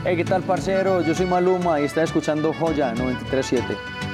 Hey, ¿qué tal, parcero? Yo soy Maluma y está escuchando Joya 93.7.